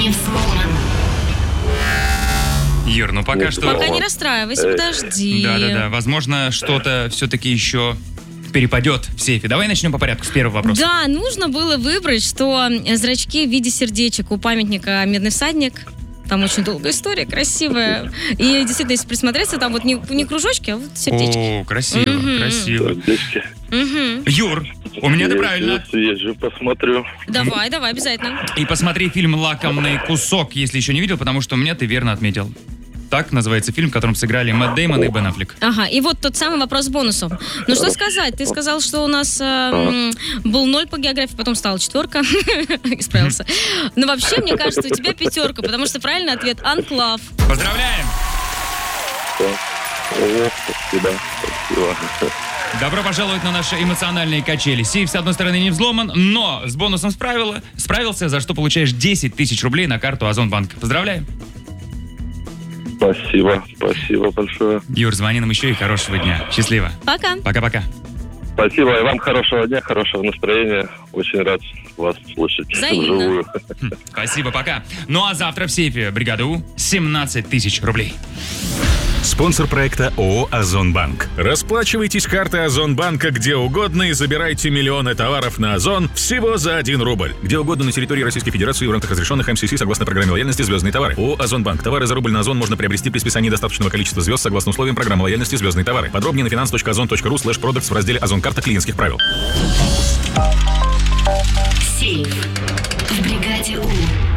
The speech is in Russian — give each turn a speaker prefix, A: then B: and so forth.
A: взломан.
B: Юр, ну пока что...
C: Пока не расстраивайся, подожди.
B: Да. Возможно, что-то все-таки еще перепадет в сейфе. Давай начнем по порядку с первого вопроса.
C: Да, нужно было выбрать, что зрачки в виде сердечек у памятника «Медный всадник». Там очень долгая история, красивая. И действительно, если присмотреться, там вот не кружочки, а вот сердечки.
B: О, красиво. Юр, у меня это правильно.
D: Съезжу, посмотрю.
C: Давай, обязательно.
B: И посмотри фильм «Лакомный кусок», если еще не видел, потому что у меня ты верно отметил. Так называется фильм, в котором сыграли Мэтт Дэймон и Бен Аффлек.
C: Ага, и вот тот самый вопрос с бонусом. Ну что сказать, ты сказал, что у нас был 0 по географии, потом стала 4, исправился. Но вообще, мне кажется, у тебя 5, потому что правильный ответ — анклав.
B: Поздравляем!
D: Спасибо.
B: Добро пожаловать на наши эмоциональные качели. Сейф, с одной стороны, не взломан, но с бонусом справился, за что получаешь 10 тысяч рублей на карту Озонбанка. Поздравляем!
D: Спасибо большое.
B: Юр, звони нам еще и хорошего дня. Счастливо.
C: Пока.
B: Пока-пока.
D: Спасибо, и вам хорошего дня, хорошего настроения. Очень рад вас слушать
C: Взаимно.
D: вживую.
B: Спасибо, пока. Ну а завтра в сейфе бригады У 17 тысяч рублей.
E: Спонсор проекта ООО «Озонбанк». Расплачивайтесь картой Озонбанка где угодно и забирайте миллионы товаров на Озон всего за 1 рубль. Где угодно на территории Российской Федерации в рамках разрешенных МСС согласно программе лояльности «Звездные товары». ООО «Озонбанк». Товары за рубль на Озон можно приобрести при списании достаточного количества звезд согласно условиям программы лояльности «Звездные товары». Подробнее на finance.ozon.ru/products в разделе «Озон-карта клиентских правил».
A: Сейф в бригаде У.